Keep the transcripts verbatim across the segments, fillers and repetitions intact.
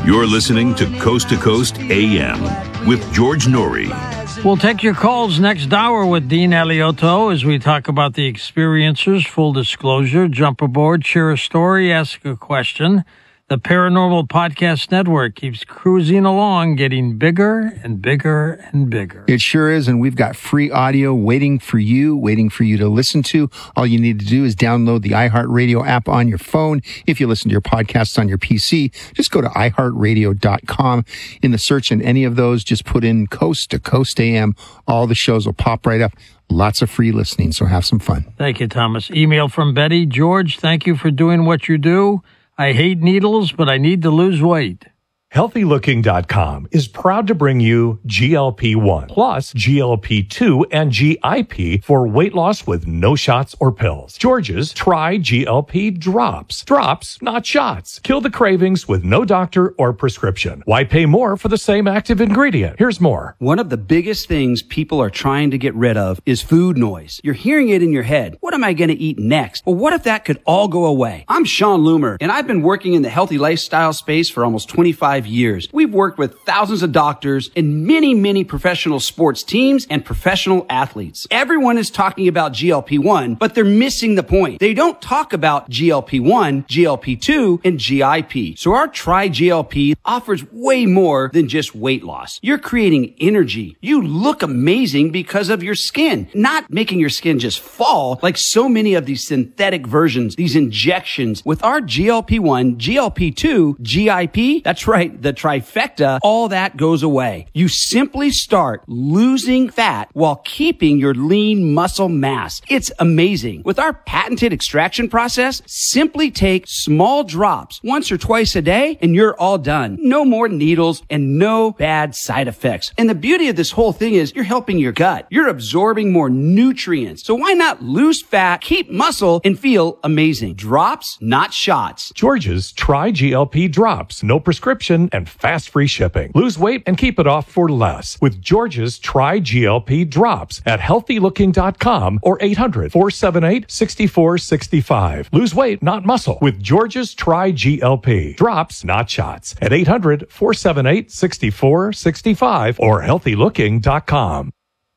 You're listening to Coast to Coast A M with George Noory. We'll take your calls next hour with Dean Aliotto as we talk about the experiencers, full disclosure, jump aboard, share a story, ask a question. The Paranormal Podcast Network keeps cruising along, getting bigger and bigger and bigger. It sure is, and we've got free audio waiting for you, waiting for you to listen to. All you need to do is download the iHeartRadio app on your phone. If you listen to your podcasts on your P C, just go to i heart radio dot com. In the search in any of those, just put in Coast to Coast A M. All the shows will pop right up. Lots of free listening, so have some fun. Thank you, Thomas. Email from Betty. George, thank you for doing what you do. I hate needles, but I need to lose weight. healthy looking dot com is proud to bring you G L P one plus G L P two and G I P for weight loss with no shots or pills. George's Try G L P Drops. Drops, not shots. Kill the cravings with no doctor or prescription. Why pay more for the same active ingredient? Here's more. One of the biggest things people are trying to get rid of is food noise. You're hearing it in your head. What am I going to eat next? Well, what if that could all go away? I'm Sean Loomer, and I've been working in the healthy lifestyle space for almost twenty-five years. We've worked with thousands of doctors and many, many professional sports teams and professional athletes. Everyone is talking about G L P one, but they're missing the point. They don't talk about G L P one, G L P two, and G I P. So our Try G L P offers way more than just weight loss. You're creating energy. You look amazing because of your skin, not making your skin just fall like so many of these synthetic versions, these injections. With our G L P one, G L P two, G I P, that's right, the trifecta, all that goes away. You simply start losing fat while keeping your lean muscle mass. It's amazing. With our patented extraction process, simply take small drops once or twice a day and you're all done. No more needles and no bad side effects. And the beauty of this whole thing is you're helping your gut. You're absorbing more nutrients. So why not lose fat, keep muscle, and feel amazing? Drops, not shots. George's Try G L P Drops. No prescription and fast free shipping. Lose weight and keep it off for less with George's Try G L P Drops at healthy looking dot com or eight hundred, four seven eight, six four six five. Lose weight, not muscle with George's Try G L P Drops, not shots at eight hundred, four seven eight, six four six five or healthy looking dot com.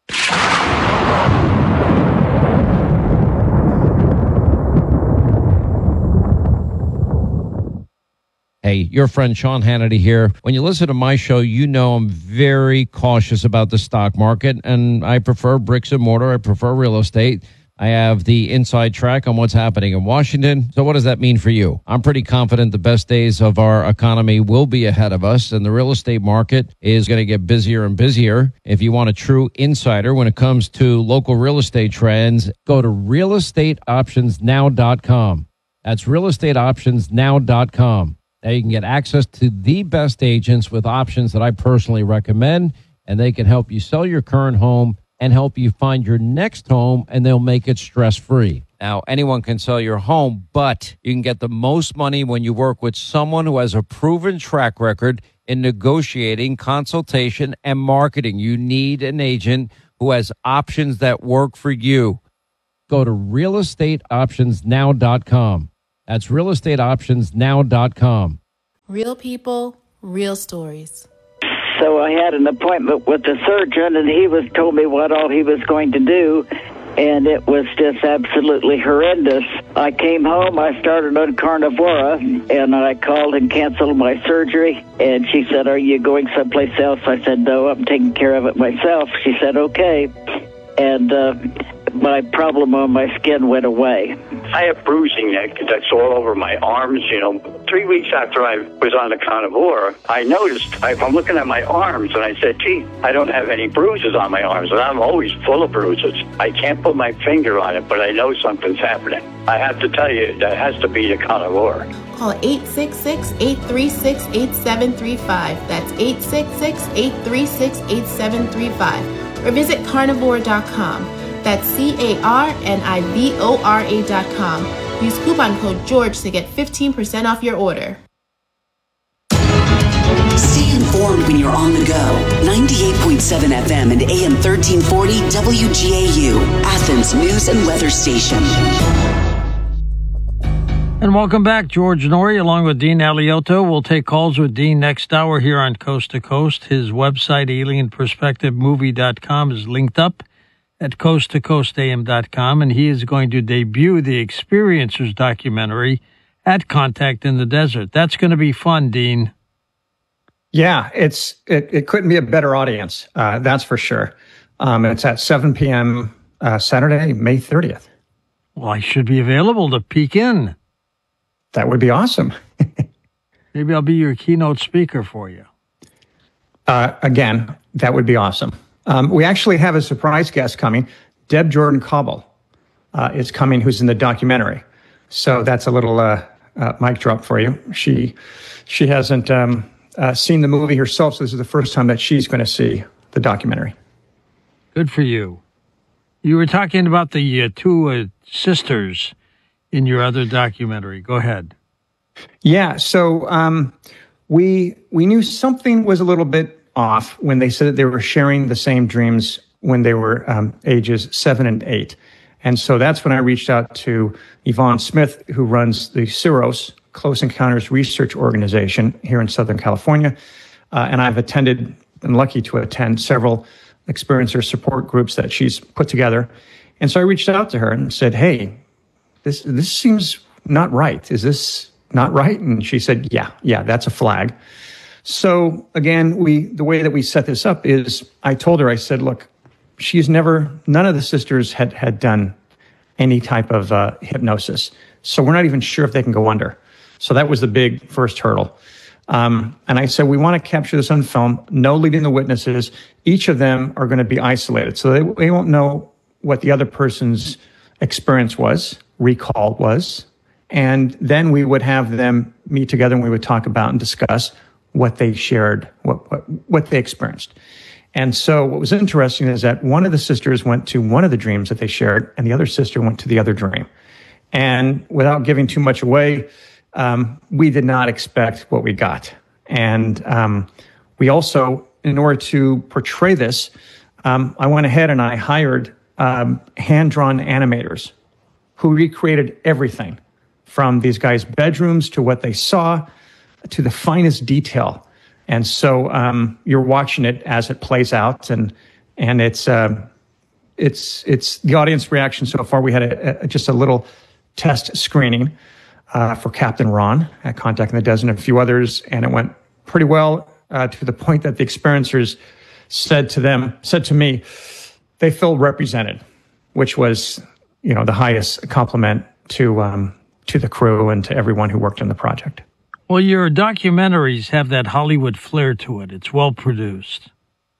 Hey, your friend Sean Hannity here. When you listen to my show, you know I'm very cautious about the stock market, and I prefer bricks and mortar. I prefer real estate. I have the inside track on what's happening in Washington. So what does that mean for you? I'm pretty confident the best days of our economy will be ahead of us, and the real estate market is going to get busier and busier. If you want a true insider when it comes to local real estate trends, go to real estate options now dot com. That's real estate options now dot com. Now you can get access to the best agents with options that I personally recommend, and they can help you sell your current home and help you find your next home, and they'll make it stress-free. Now, anyone can sell your home, but you can get the most money when you work with someone who has a proven track record in negotiating, consultation, and marketing. You need an agent who has options that work for you. Go to real estate options now dot com. That's real estate options now dot com. Real people, real stories. So I had an appointment with the surgeon, and he was told me what all he was going to do, and it was just absolutely horrendous. I came home, I started on Carnivora, and I called and canceled my surgery, and she said, "Are you going someplace else?" I said, "No, I'm taking care of it myself." She said, "Okay." And uh, my problem on my skin went away. I have bruising that's all over my arms. You know, three weeks after I was on the Carnivora, I noticed, I, I'm looking at my arms, and I said, gee, I don't have any bruises on my arms, and I'm always full of bruises. I can't put my finger on it, but I know something's happening. I have to tell you, that has to be the Carnivora. Call eight six six, eight three six, eight seven three five. That's eight six six, eight three six, eight seven three five. Or visit carnivora dot com. That's C A R N I V O R A dot com. Use coupon code George to get fifteen percent off your order. Stay informed when you're on the go. ninety-eight point seven F M and A M thirteen forty W G A U, Athens News and Weather Station. And welcome back, George Noory, along with Dean Alioto. We'll take calls with Dean next hour here on Coast to Coast. His website, alien perspective movie dot com, is linked up at coast to coast a m dot com, and he is going to debut the Experiencers documentary at Contact in the Desert. That's going to be fun, Dean. Yeah, it's it, it couldn't be a better audience, uh, that's for sure. Um, it's at seven p.m. Uh, Saturday, May thirtieth. Well, I should be available to peek in. That would be awesome. Maybe I'll be your keynote speaker for you. Uh, again, that would be awesome. Um, we actually have a surprise guest coming. Deb Jordan Cobble uh, is coming, who's in the documentary. So that's a little uh, uh, mic drop for you. She she hasn't um, uh, seen the movie herself, so this is the first time that she's going to see the documentary. Good for you. You were talking about the uh, two uh, sisters in your other documentary. Go ahead. Yeah, so um, we we knew something was a little bit off when they said that they were sharing the same dreams when they were um, ages seven and eight. And so that's when I reached out to Yvonne Smith, who runs the CEROS, Close Encounters Research Organization here in Southern California. Uh, and I've attended, been lucky to attend several experiencer support groups that she's put together. And so I reached out to her and said, hey, This this seems not right. Is this not right? And she said, yeah, yeah, that's a flag. So again, we the way that we set this up is I told her, I said, look, she's never, none of the sisters had, had done any type of uh, hypnosis. So we're not even sure if they can go under. So that was the big first hurdle. Um, and I said, we want to capture this on film, no leading the witnesses. Each of them are going to be isolated. So they, they won't know what the other person's experience was, recall was, and then we would have them meet together and we would talk about and discuss what they shared, what, what, what they experienced. And so what was interesting is that one of the sisters went to one of the dreams that they shared and the other sister went to the other dream. And without giving too much away, um, we did not expect what we got. And um, we also, in order to portray this, um, I went ahead and I hired um, hand-drawn animators who recreated everything from these guys' bedrooms to what they saw to the finest detail. And so um, you're watching it as it plays out, and and it's uh, it's it's the audience reaction so far. We had a, a, just a little test screening uh, for Captain Ron at Contact in the Desert and a few others, and it went pretty well uh, to the point that the experiencers said to them, said to me, they feel represented, which was, you know, the highest compliment to um, to the crew and to everyone who worked on the project. Well, your documentaries have that Hollywood flair to it. It's well produced.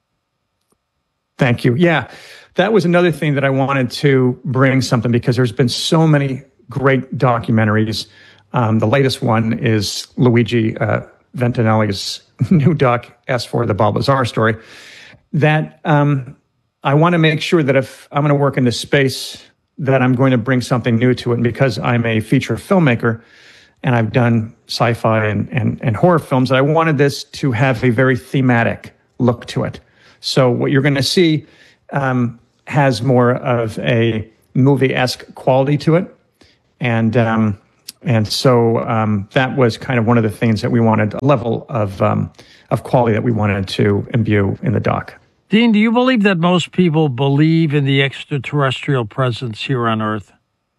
Thank you. Yeah, that was another thing that I wanted to bring something, because there's been so many great documentaries. Um, the latest one is Luigi uh, Ventinelli's new doc, S four, the Bob Lazar story, that um, I want to make sure that if I'm going to work in this space, that I'm going to bring something new to it. And because I'm a feature filmmaker and I've done sci-fi and, and, and horror films, I wanted this to have a very thematic look to it. So what you're going to see um, has more of a movie-esque quality to it. And um, and so um, that was kind of one of the things that we wanted, a level of um, of quality that we wanted to imbue in the doc. Dean, do you believe that most people believe in the extraterrestrial presence here on Earth?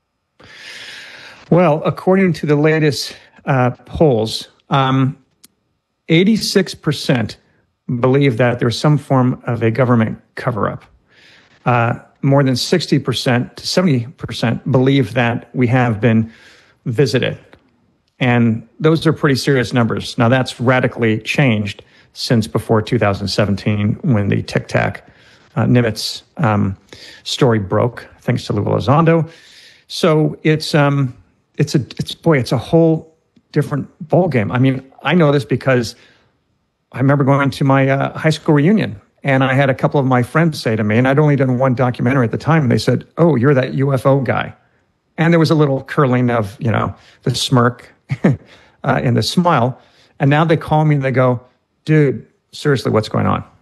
Well, according to the latest uh, polls, um, eighty-six percent believe that there's some form of a government cover-up. Uh, more than sixty percent to seventy percent believe that we have been visited. And those are pretty serious numbers. Now, that's radically changed since before two thousand seventeen, when the Tic Tac uh, Nimitz um, story broke, thanks to Lou Elizondo. So it's um, it's a it's boy, it's a whole different ballgame. I mean, I know this because I remember going to my uh, high school reunion, and I had a couple of my friends say to me, and I'd only done one documentary at the time, and they said, "Oh, you're that U F O guy," and there was a little curling of, you know, the smirk uh, and the smile, and now they call me and they go, "Dude, seriously, what's going on?"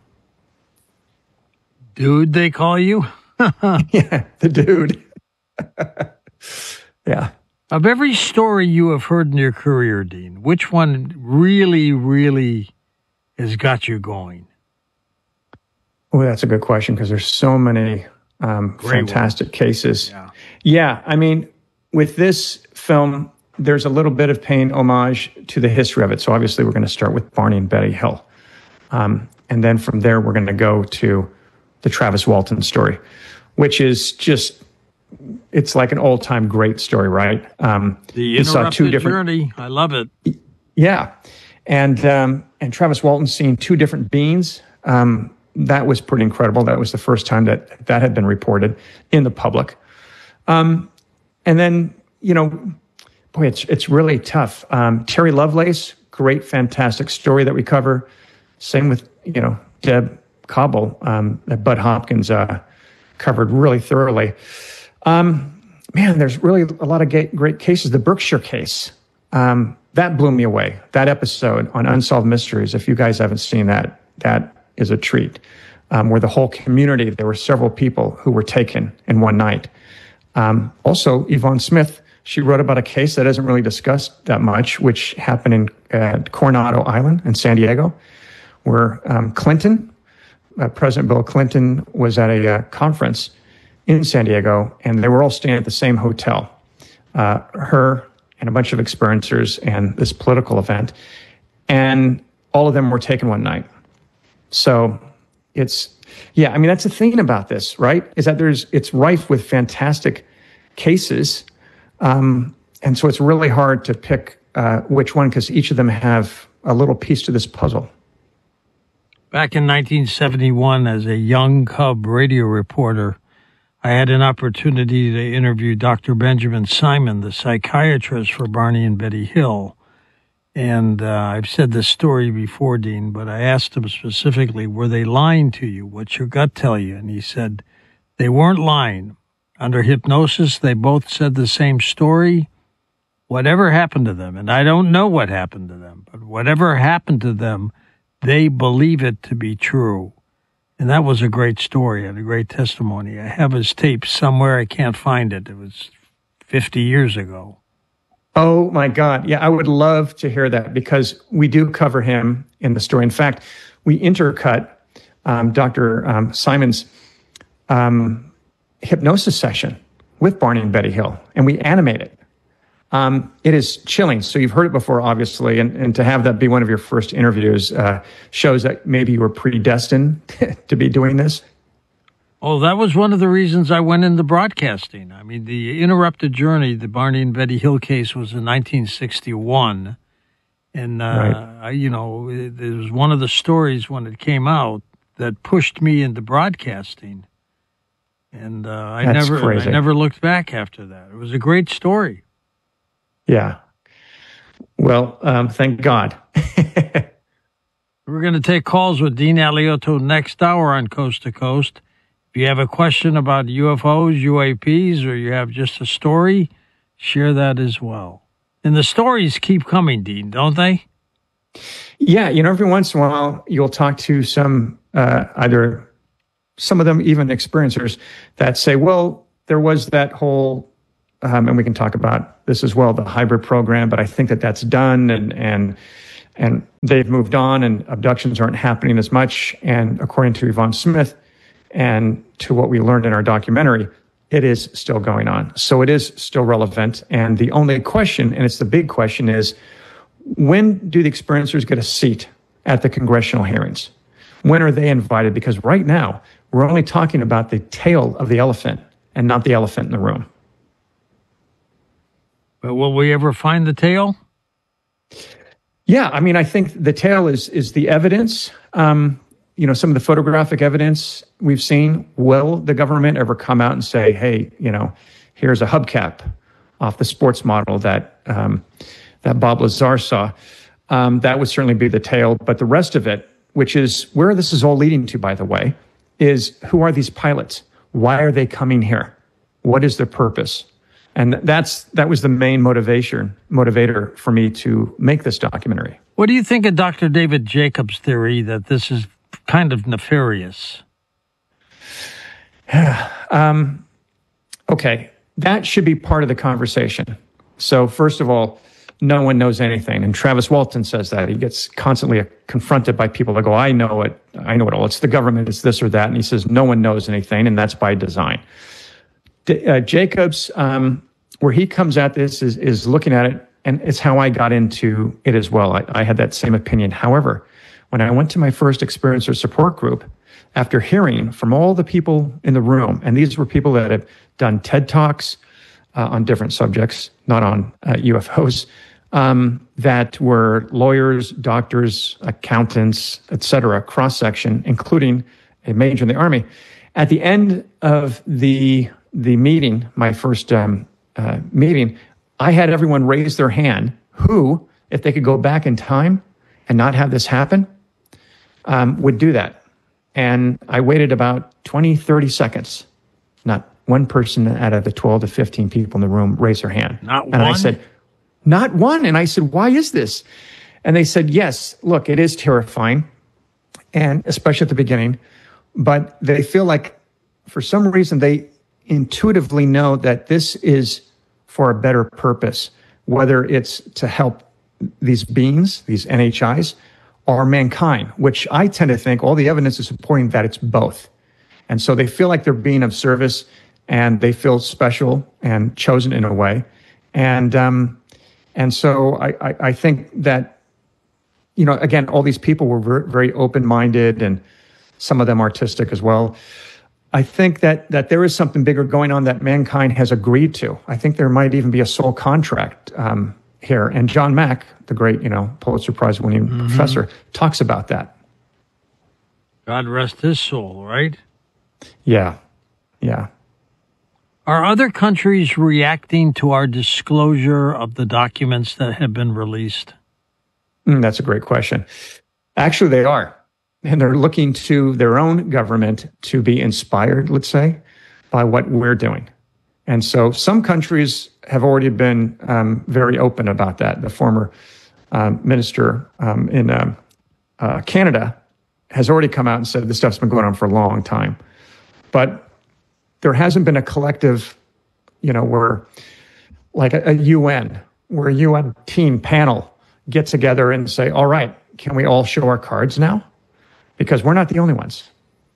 Dude, they call you? Yeah, the dude. Yeah. Of every story you have heard in your career, Dean, which one really, really has got you going? Oh, that's a good question because there's so many um, fantastic one. cases. Yeah. yeah, I mean, with this film, there's a little bit of paying homage to the history of it. So obviously we're going to start with Barney and Betty Hill. Um, and then from there, we're going to go to the Travis Walton story, which is just, it's like an all-time great story, right? Um, the Interrupted Journey. I love it. Yeah. And um, and Travis Walton seeing two different beings, um, that was pretty incredible. That was the first time that that had been reported in the public. Um, and then, you know, boy, it's it's really tough. Um, Terry Lovelace, great, fantastic story that we cover. Same with, you know, Deb Cobble, um, that Bud Hopkins uh, covered really thoroughly. Um, man, there's really a lot of great, great cases. The Berkshire case, um, that blew me away. That episode on Unsolved Mysteries, if you guys haven't seen that, that is a treat. Um, where the whole community, there were several people who were taken in one night. Um, also, Yvonne Smith, she wrote about a case that isn't really discussed that much, which happened in uh, Coronado Island in San Diego, where um, Clinton, uh, President Bill Clinton, was at a uh, conference in San Diego, and they were all staying at the same hotel. Uh, her and a bunch of experiencers and this political event, and all of them were taken one night. So it's, yeah, I mean, that's the thing about this, right? Is that there's, it's rife with fantastic cases. Um, and so it's really hard to pick uh, which one, because each of them have a little piece to this puzzle. Back in nineteen seventy-one, as a young cub radio reporter, I had an opportunity to interview Doctor Benjamin Simon, the psychiatrist for Barney and Betty Hill. And uh, I've said this story before, Dean, but I asked him specifically, were they lying to you? What's your gut tell you? And he said, they weren't lying. Under hypnosis, they both said the same story. Whatever happened to them, and I don't know what happened to them, but whatever happened to them, they believe it to be true. And that was a great story and a great testimony. I have his tape somewhere. I can't find it. It was fifty years ago. Oh, my God. Yeah, I would love to hear that, because we do cover him in the story. In fact, we intercut um, Doctor Um, Simon's um, hypnosis session with Barney and Betty Hill, and we animate it. Um, it is chilling. So you've heard it before, obviously, and, and to have that be one of your first interviews uh, shows that maybe you were predestined to be doing this. Oh, that was one of the reasons I went into broadcasting. I mean, the Interrupted Journey, the Barney and Betty Hill case, was in nineteen sixty-one. And, uh, right. I, you know, it, it was one of the stories when it came out that pushed me into broadcasting. And uh, I That's never crazy. I never looked back after that. It was a great story. Yeah. Well, um, thank God. We're going to take calls with Dean Alioto next hour on Coast to Coast. If you have a question about U F Os, U A Ps, or you have just a story, share that as well. And the stories keep coming, Dean, don't they? Yeah, you know, every once in a while, you'll talk to some, uh, either some of them even experiencers that say, well, there was that whole, um, and we can talk about this as well, the hybrid program, but I think that that's done, and and and they've moved on, and abductions aren't happening as much. And according to Yvonne Smith, and to what we learned in our documentary, it is still going on. So it is still relevant. And the only question, and it's the big question, is when do the experiencers get a seat at the congressional hearings? When are they invited? Because right now, we're only talking about the tail of the elephant and not the elephant in the room. But will we ever find the tail? Yeah, I mean, I think the tail is is the evidence. Um, you know, some of the photographic evidence we've seen. Will the government ever come out and say, hey, you know, here's a hubcap off the sports model that um, that Bob Lazar saw? Um, that would certainly be the tail. But the rest of it, which is where this is all leading to, by the way, is who are these pilots? Why are they coming here? What is their purpose? And that's that was the main motivation motivator for me to make this documentary. What do you think of Doctor David Jacobs' theory that this is kind of nefarious? um, okay, that should be part of the conversation. So first of all, no one knows anything. And Travis Walton says that. He gets constantly confronted by people that go, I know it. I know it all. It's the government. It's this or that. And he says, no one knows anything. And that's by design. D- uh, Jacobs, um, where he comes at this is, is looking at it. And it's how I got into it as well. I, I had that same opinion. However, when I went to my first experiencer support group, after hearing from all the people in the room, and these were people that have done TED Talks uh, on different subjects, not on uh, U F Os, um, that were lawyers, doctors, accountants, et cetera, cross-section, including a major in the Army. At the end of the the meeting, my first um, uh, meeting, I had everyone raise their hand who, if they could go back in time and not have this happen, um, would do that. And I waited about twenty, thirty seconds. Not one person out of the twelve to fifteen people in the room raised their hand. Not and one? I said, not one. And I said, why is this? And they said, yes, look, it is terrifying, and especially at the beginning. But they feel like, for some reason, they intuitively know that this is for a better purpose, whether it's to help these beings, these N H Is, or mankind, which I tend to think all the evidence is supporting that it's both. And so they feel like they're being of service, and they feel special and chosen in a way. And um, and so I, I, I think that, you know, again, all these people were very, very open-minded, and some of them artistic as well. I think that that there is something bigger going on that mankind has agreed to. I think there might even be a soul contract um, here. And John Mack, the great, you know, Pulitzer Prize winning mm-hmm. professor, talks about that. God rest his soul, right? Yeah, yeah. Are other countries reacting to our disclosure of the documents that have been released? Mm, that's a great question. Actually, they are. And they're looking to their own government to be inspired, let's say, by what we're doing. And so some countries have already been um, very open about that. The former um, minister um, in uh, uh, Canada has already come out and said this stuff's been going on for a long time. But there hasn't been a collective, you know, where like a, a U N, where a U N team panel get together and say, all right, can we all show our cards now? Because we're not the only ones.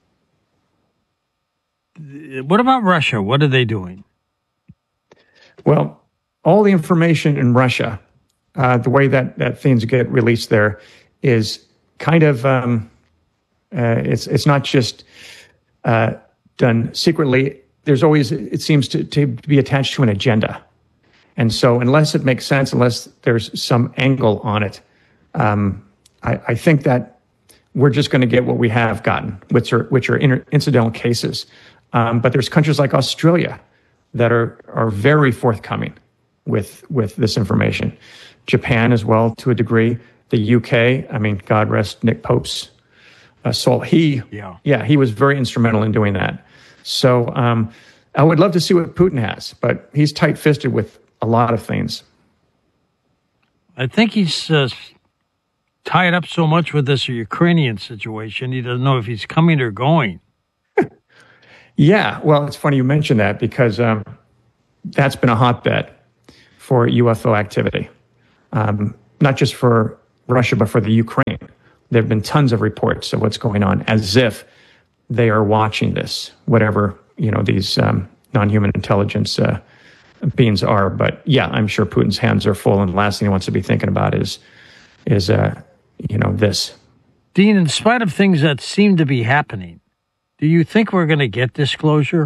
What about Russia? What are they doing? Well, all the information in Russia, uh, the way that, that things get released there is kind of, um, uh, it's it's not just uh, done secretly. There's always, it seems to, to be attached to an agenda. And so unless it makes sense, unless there's some angle on it, um, I, I think that we're just going to get what we have gotten, which are which are inter- incidental cases. Um, but there's countries like Australia that are are very forthcoming with with this information. Japan as well, to a degree. The U K, I mean, God rest Nick Pope's uh, soul. He, yeah. yeah, he was very instrumental in doing that. So um, I would love to see what Putin has, but he's tight-fisted with a lot of things. I think he's uh, tied up so much with this Ukrainian situation, he doesn't know if he's coming or going. Yeah, well, it's funny you mention that because um, that's been a hotbed for U F O activity, um, not just for Russia, but for the Ukraine. There have been tons of reports of what's going on, as if they are watching this, whatever, you know, these um, non-human intelligence uh, beings are. But yeah, I'm sure Putin's hands are full, and the last thing he wants to be thinking about is, is uh, you know, this. Dean, in spite of things that seem to be happening, do you think we're going to get disclosure?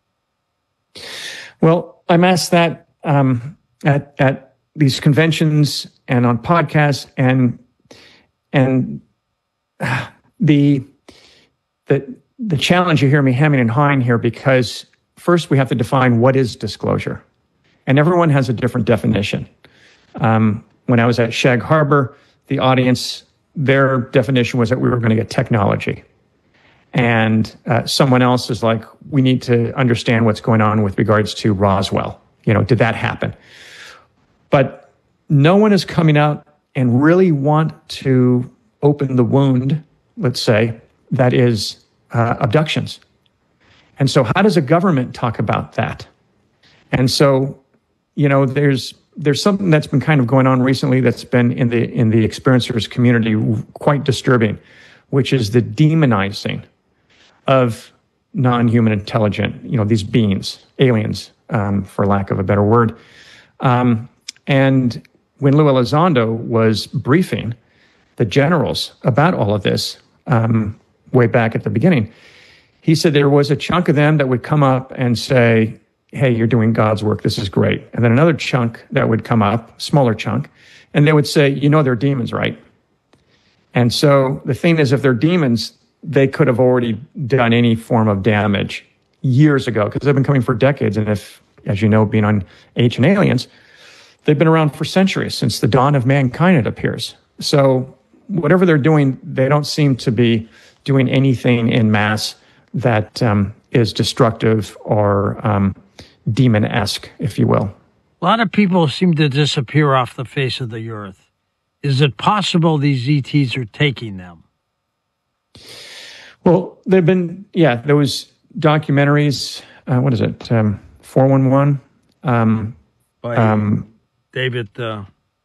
Well, I'm asked that um, at at these conventions and on podcasts, and and uh, the the the challenge you hear me hemming and hawing here, because first we have to define what is disclosure, and everyone has a different definition. Um, when I was at Shag Harbor, the audience, their definition was that we were going to get technology. And uh, someone else is like, we need to understand what's going on with regards to Roswell. You know, did that happen? But no one is coming out and really want to open the wound, let's say, that is uh, abductions. And so how does a government talk about that? And so, you know, there's there's something that's been kind of going on recently that's been in the in the experiencers community quite disturbing, which is the demonizing of non-human intelligent, you know, these beings, aliens, um, for lack of a better word. Um, and when Lou Elizondo was briefing the generals about all of this um, way back at the beginning, he said there was a chunk of them that would come up and say, hey, you're doing God's work. This is great. And then another chunk that would come up, smaller chunk, and they would say, you know, they're demons, right? And so the thing is, if they're demons, they could have already done any form of damage years ago because they've been coming for decades. And if, as you know, being on Ancient Aliens, they've been around for centuries, since the dawn of mankind, it appears. So whatever they're doing, they don't seem to be doing anything in mass that um, is destructive or um, demon-esque, if you will. A lot of people seem to disappear off the face of the earth. Is it possible these E Ts are taking them? Well, there have been, yeah, there was documentaries, uh, what is it, um, four one one? Um, By um, David... Uh...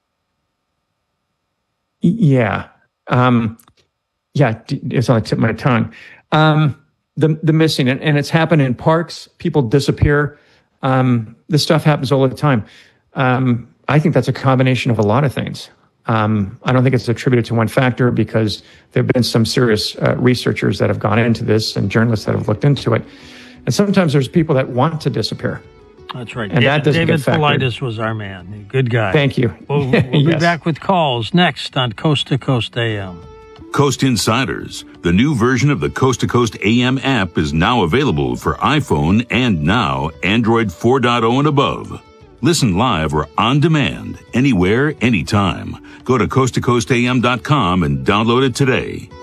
Yeah. Um, yeah, it's on the tip of my tongue. Um, the the missing, and, and it's happened in parks. People disappear. Um, this stuff happens all the time. Um, I think that's a combination of a lot of things. Um, I don't think it's attributed to one factor because there have been some serious uh, researchers that have gone into this and journalists that have looked into it. And sometimes there's people that want to disappear. That's right. And David, that doesn't David get factored. Paulides was our man. Good guy. Thank you. We'll, we'll be Yes. back with calls next on Coast to Coast A M. Coast Insiders, the new version of the Coast to Coast A M app, is now available for iPhone and now Android four point oh and above. Listen live or on demand, anywhere, anytime. Go to coast to coast a m dot com and download it today.